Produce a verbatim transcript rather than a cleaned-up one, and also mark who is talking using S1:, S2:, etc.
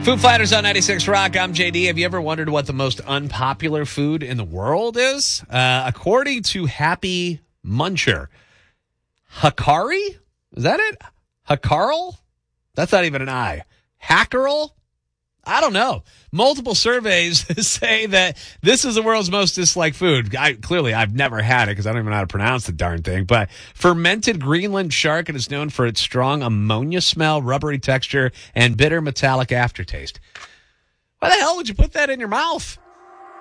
S1: Foo Fighters on ninety-six Rock. I'm J D. Have you ever wondered what the most unpopular food in the world is? Uh, according to Happy Muncher, Hacari? Is that it? Hackarl? That's not even an I. Hackerl? I don't know. Multiple surveys say that this is the world's most disliked food. I, clearly, I've never had it because I don't even know how to pronounce the darn thing. But fermented Greenland shark, and is known for its strong ammonia smell, rubbery texture, and bitter metallic aftertaste. Why the hell would you put that in your mouth?